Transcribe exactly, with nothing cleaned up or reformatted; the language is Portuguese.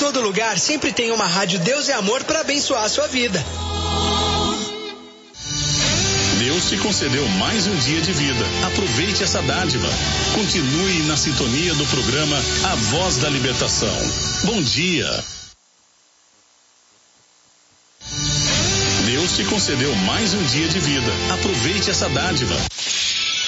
todo lugar sempre tem uma rádio Deus é Amor para abençoar a sua vida. Deus te concedeu mais um dia de vida. Aproveite essa dádiva. Continue na sintonia do programa A Voz da Libertação. Bom dia. Deus te concedeu mais um dia de vida. Aproveite essa dádiva.